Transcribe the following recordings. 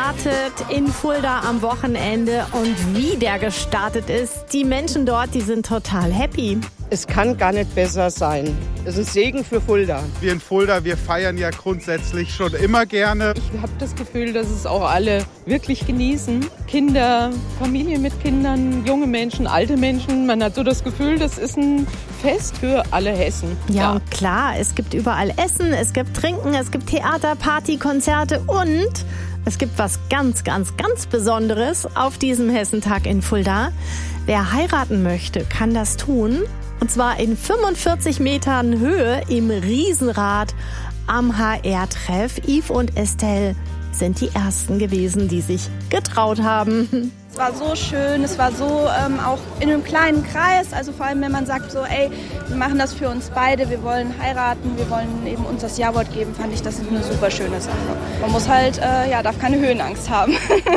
startet in Fulda am Wochenende und wie der gestartet ist. Die Menschen dort, die sind total happy. Es kann gar nicht besser sein. Es ist ein Segen für Fulda. Wir in Fulda, wir feiern ja grundsätzlich schon immer gerne. Ich habe das Gefühl, dass es auch alle wirklich genießen. Kinder, Familien mit Kindern, junge Menschen, alte Menschen. Man hat so das Gefühl, das ist ein Fest für alle Hessen. Ja, und klar, es gibt überall Essen, es gibt Trinken, es gibt Theater, Party, Konzerte und es gibt was ganz, ganz, ganz Besonderes auf diesem Hessentag in Fulda. Wer heiraten möchte, kann das tun. Und zwar in 45 Metern Höhe im Riesenrad am HR-Treff. Yves und Estelle sind die Ersten gewesen, die sich getraut haben. Es war so schön, es war so auch in einem kleinen Kreis, also vor allem wenn man sagt so, ey, wir machen das für uns beide, wir wollen heiraten, wir wollen eben uns das Ja-Wort geben, fand ich, das ist eine super schöne Sache. Man muss halt, darf keine Höhenangst haben.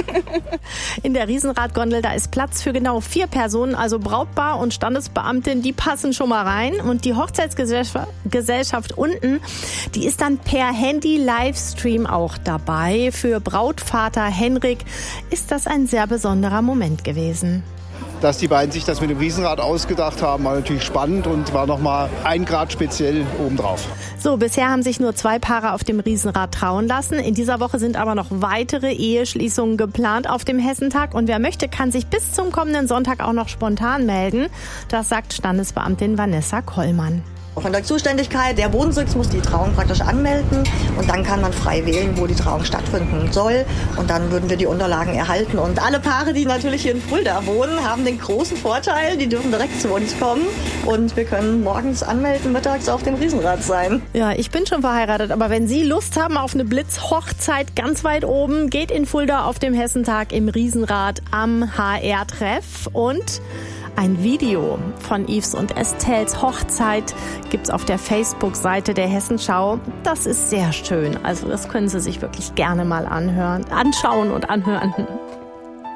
In der Riesenradgondel, da ist Platz für genau 4 Personen, also Brautpaar und Standesbeamtin, die passen schon mal rein. Und die Hochzeitsgesellschaft unten, die ist dann per Handy-Livestream auch dabei. Für Brautvater Henrik ist das ein sehr besonderer Moment gewesen. Dass die beiden sich das mit dem Riesenrad ausgedacht haben, war natürlich spannend und war nochmal 1 Grad speziell obendrauf. So, bisher haben sich nur 2 Paare auf dem Riesenrad trauen lassen. In dieser Woche sind aber noch weitere Eheschließungen geplant auf dem Hessentag. Und wer möchte, kann sich bis zum kommenden Sonntag auch noch spontan melden. Das sagt Standesbeamtin Vanessa Kollmann. Von der Zuständigkeit der Wohnsitz muss die Trauung praktisch anmelden und dann kann man frei wählen, wo die Trauung stattfinden soll. Und dann würden wir die Unterlagen erhalten. Und alle Paare, die natürlich hier in Fulda wohnen, haben den großen Vorteil, die dürfen direkt zu uns kommen und wir können morgens anmelden, mittags auf dem Riesenrad sein. Ja, ich bin schon verheiratet, aber wenn Sie Lust haben auf eine Blitzhochzeit ganz weit oben, geht in Fulda auf dem Hessentag im Riesenrad am HR-Treff und ein Video von Yves und Estelles Hochzeit gibt's auf der Facebook-Seite der Hessenschau. Das ist sehr schön. Also das können Sie sich wirklich gerne mal anschauen und anhören.